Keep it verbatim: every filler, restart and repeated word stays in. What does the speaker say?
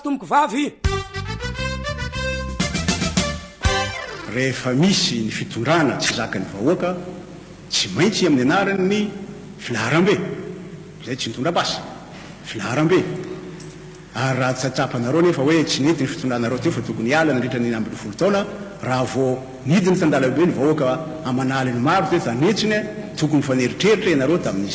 tomoko vavy rehefa misy ny fitondrana tsy zaka ny vahoaka tsy maintsy amin'ny anarany ny filaharam-be zay tsy mitondra-basa filaharam-be ary raha tsatsapanareo nefa hoe tsy nety ny fitondranareo teo fa tokony hiala nandritra ny ambin'ny folo taona raha vo nidiny tandalabe ny vahoaka amanaly ny maro te tanetsiny tokony faneritreritry ianareo tamin'izy